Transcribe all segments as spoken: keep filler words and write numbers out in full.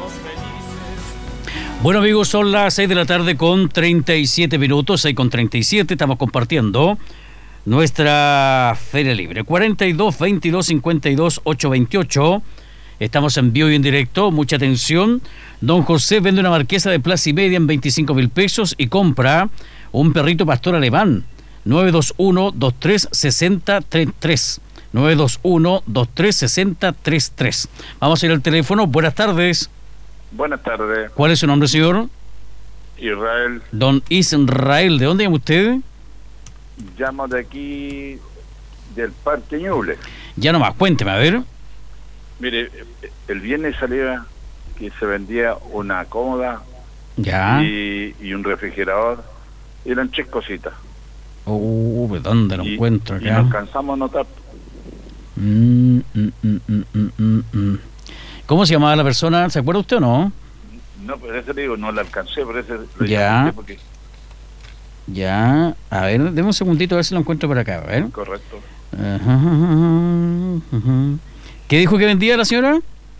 Bueno amigos, son las seis de la tarde con treinta y siete minutos, seis con treinta y siete, estamos compartiendo nuestra Feria Libre. cuarenta y dos, veintidós, cincuenta y dos, ochocientos veintiocho, estamos en vivo y en directo, mucha atención. Don José vende una marquesa de plaza y media en veinticinco mil pesos y compra un perrito pastor alemán. nueve dos uno, dos tres seis cero tres tres, nueve dos uno, dos tres seis cero tres tres. Vamos a ir al teléfono. Buenas tardes. Buenas tardes. ¿Cuál es su nombre, señor? Israel. Don Israel, ¿de dónde llama usted? Llamo de aquí, del Parque Ñuble. Ya nomás, cuénteme, a ver. Mire, el viernes salía que se vendía una cómoda Ya. y, y un refrigerador. Eran tres cositas. Uh, ¿dónde lo y, encuentro y acá? nos cansamos a notar. Mm, mm, mm, mm, mm, mm. ¿Cómo se llamaba la persona? ¿Se acuerda usted o no? No, por eso le digo, no la alcancé, por eso lo Ya. llamé, porque... Ya, a ver, deme un segundito a ver si lo encuentro por acá, a ver. Correcto. Ajá, ajá. ¿Qué dijo que vendía la señora?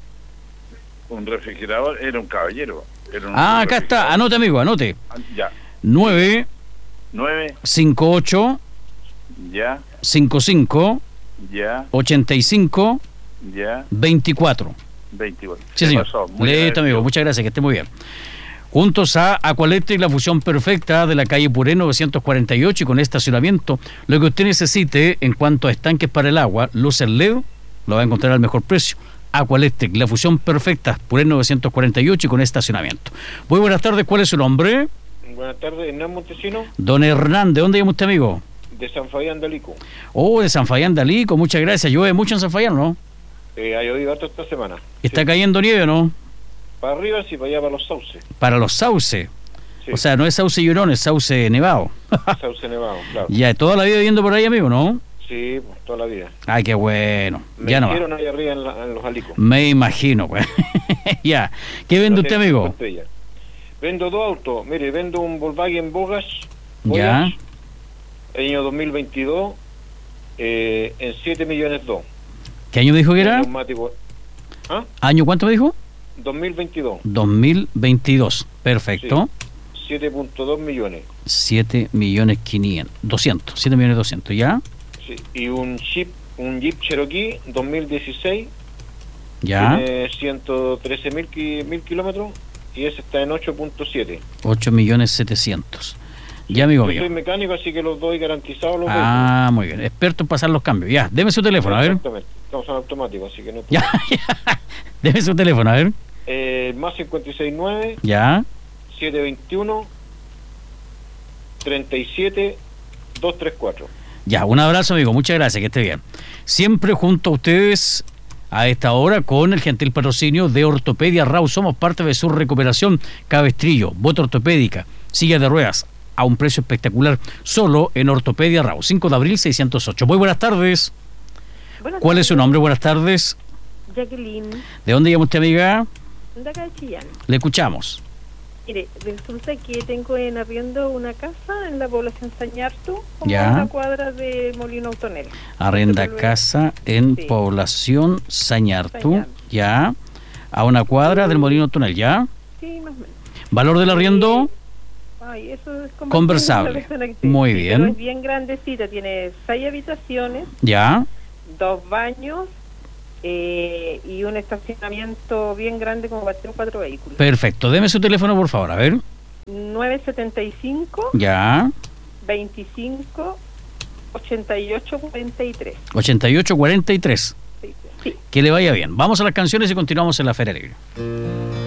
Un refrigerador, era un caballero. Era un Ah, acá está, anote amigo, anote. Ya. nueve nueve, cinco ocho ya, cinco cinco ya, ochenta y cinco ya, veinticuatro. veinticuatro. Sí, Se señor. pasó, muy Listo, agradecido. amigo. Muchas gracias. Que esté muy bien. Juntos a Aqualectric, la fusión perfecta de la calle Puré novecientos cuarenta y ocho y con estacionamiento. Lo que usted necesite en cuanto a estanques para el agua, luces L E D, lo va a encontrar al mejor precio. Aqualectric, la fusión perfecta, Puré novecientos cuarenta y ocho y con estacionamiento. Muy buenas tardes. ¿Cuál es su nombre? Buenas tardes, Hernán Montesino, Don Hernán. ¿De dónde llama usted, amigo? de San Fabián de Alico. Oh, de San Fabián de Alico. Muchas gracias. Llueve mucho en San Fabián, ¿no? Eh, ha llovido harto esta semana. ¿Está Sí. cayendo nieve o no? Para arriba, sí, para allá, para los sauces. Para los sauces. Sí. O sea, no es sauce llorón, es sauce nevado. Sauce nevado, claro. Ya, toda la vida viviendo por ahí, amigo, ¿no? Sí, pues, toda la vida. Ay, qué bueno. Me Ya no hicieron ahí arriba en, la- en los Alicos. Me imagino, pues. Ya. ¿Qué vende usted, Hotel amigo? cinco estrellas. Vendo dos autos. Mire, vendo un Volkswagen Voyage, Ya. Voyage, año dos mil veintidós, eh, en siete millones dos. ¿Qué año dijo que era? Neumático. ¿Ah? ¿Año cuánto me dijo? dos mil veintidós. dos mil veintidós. Perfecto. siete punto dos millones. siete millones quinientos. doscientos. siete millones doscientos. ¿Ya? Sí. Y un Jeep, un Jeep Cherokee dos mil dieciséis. ¿Ya? Tiene ciento trece mil kilómetros y ese está en ocho punto siete. ocho millones setecientos. Ya, amigo Yo mío. soy mecánico, así que los doy garantizados los Ah, muy bien. Experto en pasar los cambios. Ya. Deme su teléfono, a ver. Exactamente. Estamos en automático, así que no hay Ya, ya. Deme su teléfono, a ver. Eh, más cinco seis nueve, Ya. siete veintiuno, treinta y siete, doscientos treinta y cuatro. Ya, un abrazo, amigo. Muchas gracias, que esté bien. Siempre junto a ustedes a esta hora con el gentil patrocinio de Ortopedia Rau. Somos parte de su recuperación. Cabestrillo, bota ortopédica, silla de ruedas a un precio espectacular solo en Ortopedia Rau. cinco de abril seiscientos ocho. Muy buenas tardes. Buenas ¿Cuál es su tardes. nombre? Buenas tardes. Jacqueline, ¿De dónde llama usted, amiga? de acá de Chillán. Le escuchamos. Mire, resulta que tengo en arriendo una casa en la población Sañartu, como Ya. a una cuadra de Molino Autonel. Arrenda Entonces, casa en Sí. población Sañartu. Sañartu. Ya. A una cuadra del Molino Tunel. Ya. Sí, más o menos. ¿Valor del arriendo? Ay, eso es como Conversable. la persona que sí, Muy sí, bien. pero es bien grandecita, tiene seis habitaciones, Ya. dos baños eh, y un estacionamiento bien grande como para tres o cuatro vehículos. Perfecto. Deme su teléfono, por favor. A ver. nueve setenta y cinco, Ya. veinticinco, ochenta y ocho, cuarenta y tres. ochenta y ocho cuarenta y tres. Sí, sí. Que le vaya bien. Vamos a las canciones y continuamos en la Feria Libre.